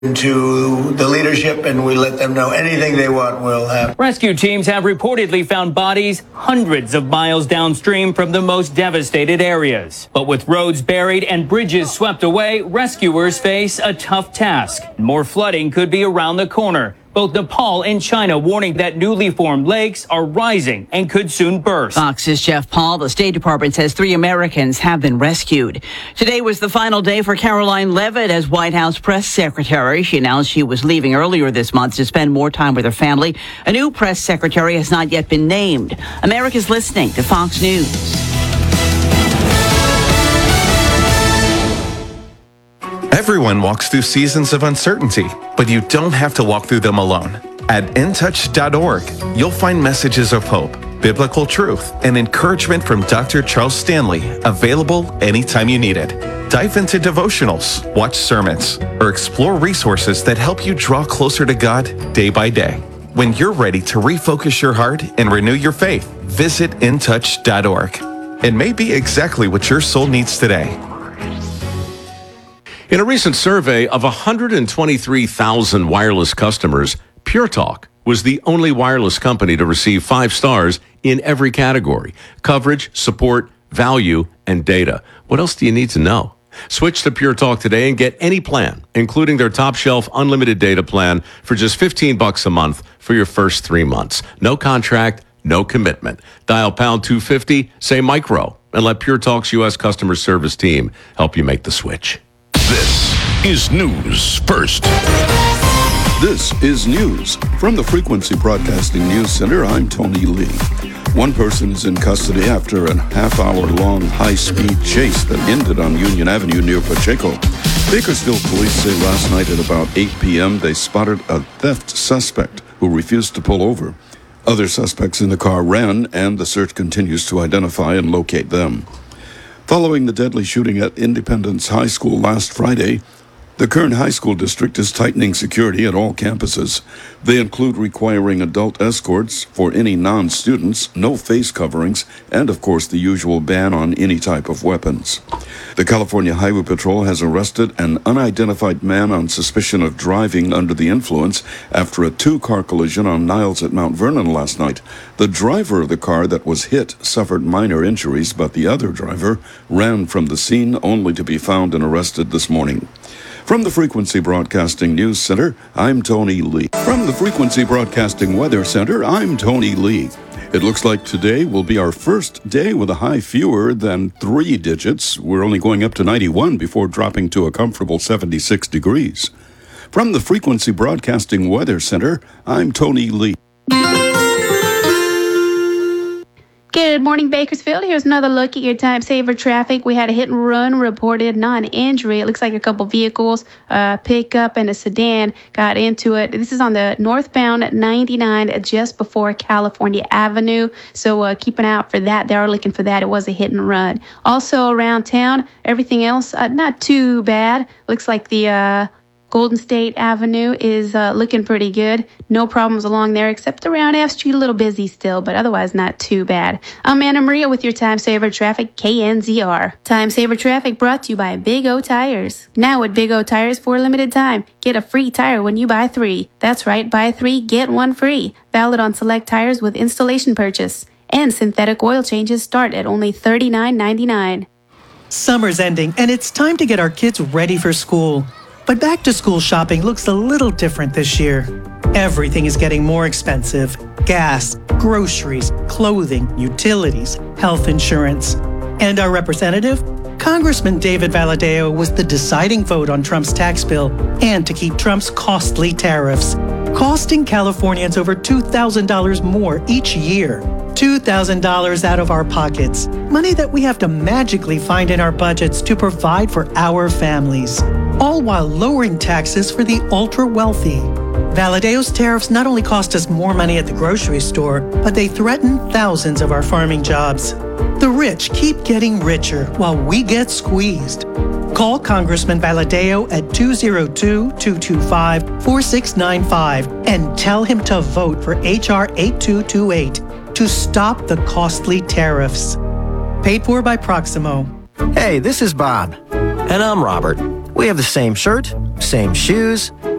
to the leadership, and we let them know anything they want will happen. Rescue teams have reportedly found bodies hundreds of miles downstream from the most devastated areas. But with roads buried and bridges swept away, rescuers face a tough task. More flooding could be around the corner. Both Nepal and China warning that newly formed lakes are rising and could soon burst. Fox's Jeff Paul. The State Department says 3 Americans have been rescued. Today was the final day for Caroline Leavitt as White House press secretary. She announced she was leaving earlier this month to spend more time with her family. A new press secretary has not yet been named. America's listening to Fox News. Everyone walks through seasons of uncertainty, but you don't have to walk through them alone. At intouch.org, you'll find messages of hope, biblical truth, and encouragement from Dr. Charles Stanley, available anytime you need it. Dive into devotionals, watch sermons, or explore resources that help you draw closer to God day by day. When you're ready to refocus your heart and renew your faith, visit intouch.org. It may be exactly what your soul needs today. In a recent survey of 123,000 wireless customers, Pure Talk was the only wireless company to receive 5 stars in every category: coverage, support, value, and data. What else do you need to know? Switch to Pure Talk today and get any plan, including their top shelf unlimited data plan for just $15 a month for your first 3 months. No contract, no commitment. Dial pound 250, say micro, and let Pure Talk's U.S. customer service team help you make the switch. This is News First. This is news. From the Frequency Broadcasting News Center, I'm Tony Lee. One person is in custody after a half-hour-long high-speed chase that ended on Union Avenue near Pacheco. Bakersfield police say last night at about 8 p.m. they spotted a theft suspect who refused to pull over. Other suspects in the car ran, and the search continues to identify and locate them. Following the deadly shooting at Independence High School last Friday, the Kern High School District is tightening security at all campuses. They include requiring adult escorts for any non-students, no face coverings, and, of course, the usual ban on any type of weapons. The California Highway Patrol has arrested an unidentified man on suspicion of driving under the influence after a 2-car collision on Niles at Mount Vernon last night. The driver of the car that was hit suffered minor injuries, but the other driver ran from the scene only to be found and arrested this morning. From the Frequency Broadcasting News Center, I'm Tony Lee. From the Frequency Broadcasting Weather Center, I'm Tony Lee. It looks like today will be our first day with a high fewer than 3 digits. We're only going up to 91 before dropping to a comfortable 76 degrees. From the Frequency Broadcasting Weather Center, I'm Tony Lee. Good morning, Bakersfield. Here's another look at your time saver traffic. We had a hit and run reported, non-injury. It looks like a couple vehicles, a pickup and a sedan, got into it. This is on the northbound 99 just before California Avenue. So keep an eye out for that. They are looking for that. It was a hit and run. Also around town, everything else, not too bad. Looks like the Golden State Avenue is looking pretty good. No problems along there except around F Street, a little busy still, but otherwise not too bad. I'm Anna Maria with your Time Saver Traffic, KNZR. Time Saver Traffic brought to you by Big O Tires. Now at Big O Tires for a limited time, get a free tire when you buy 3. That's right, buy 3, get 1 free. Valid on select tires with installation purchase. And synthetic oil changes start at only $39.99. Summer's ending, and it's time to get our kids ready for school. But back-to-school shopping looks a little different this year. Everything is getting more expensive. Gas, groceries, clothing, utilities, health insurance. And our representative, Congressman David Valadao, was the deciding vote on Trump's tax bill and to keep Trump's costly tariffs, costing Californians over $2,000 more each year. $2,000 out of our pockets, money that we have to magically find in our budgets to provide for our families, all while lowering taxes for the ultra-wealthy. Valadao's tariffs not only cost us more money at the grocery store, but they threaten thousands of our farming jobs. The rich keep getting richer while we get squeezed. Call Congressman Valadao at 202-225-4695 and tell him to vote for H.R. 8228 to stop the costly tariffs. Paid for by Proximo. Hey, this is Bob. And I'm Robert. We have the same shirt, Same shoes,